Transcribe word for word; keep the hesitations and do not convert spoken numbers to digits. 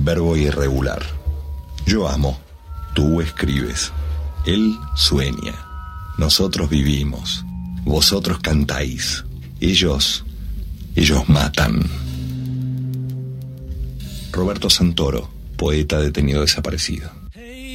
Verbo irregular. Yo amo, tú escribes, él sueña, nosotros vivimos, vosotros cantáis, ellos, ellos matan. Roberto Santoro, poeta detenido desaparecido.